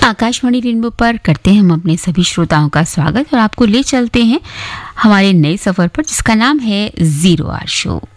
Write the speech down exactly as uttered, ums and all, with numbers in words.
Akashvani rainbow पर करते हैं हम अपने सभी श्रोताओं का स्वागत और आपको ले चलते हैं हमारे नए सफ़र पर जिसका नाम है ज़ीरो आवर शो।